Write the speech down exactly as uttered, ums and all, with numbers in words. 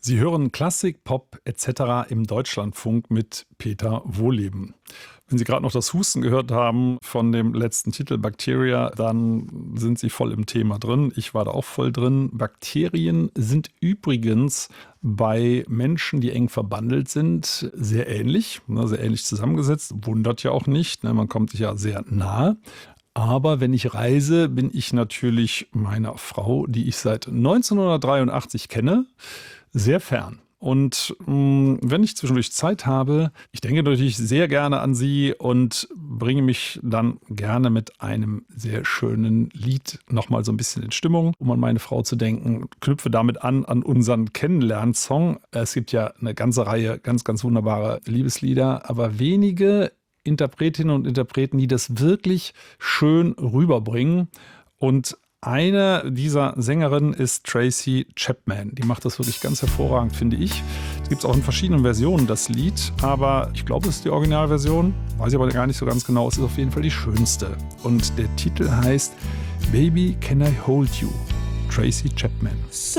Sie hören Klassik, Pop et cetera im Deutschlandfunk mit Peter Wohlleben. Wenn Sie gerade noch das Husten gehört haben von dem letzten Titel Bacteria, dann sind Sie voll im Thema drin. Ich war da auch voll drin. Bakterien sind übrigens bei Menschen, die eng verbandelt sind, sehr ähnlich, sehr ähnlich zusammengesetzt. Wundert ja auch nicht, man kommt sich ja sehr nahe. Aber wenn ich reise, bin ich natürlich meiner Frau, die ich seit neunzehnhundertdreiundachtzig kenne, sehr fern. Und mh, wenn ich zwischendurch Zeit habe, ich denke natürlich sehr gerne an sie und bringe mich dann gerne mit einem sehr schönen Lied nochmal so ein bisschen in Stimmung, um an meine Frau zu denken. Knüpfe damit an, an unseren Kennenlernsong. Es gibt ja eine ganze Reihe ganz, ganz wunderbare Liebeslieder, aber wenige Interpretinnen und Interpreten, die das wirklich schön rüberbringen. Und eine dieser Sängerinnen ist Tracy Chapman. Die macht das wirklich ganz hervorragend, finde ich. Es gibt auch in verschiedenen Versionen das Lied, aber ich glaube, es ist die Originalversion. Weiß ich aber gar nicht so ganz genau. Es ist auf jeden Fall die schönste. Und der Titel heißt Baby Can I Hold You? Tracy Chapman. So